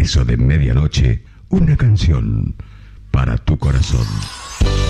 eso de medianoche, una canción para tu corazón.